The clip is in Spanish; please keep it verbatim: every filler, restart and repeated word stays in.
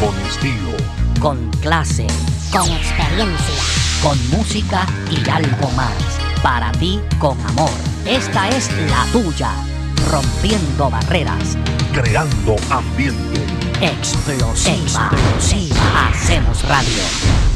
Con estilo, con clase, con experiencia, con música y algo más. Para ti, con amor. Esta es la tuya. Rompiendo barreras. creando ambiente. Explosiva. Explosiva. Hacemos radio.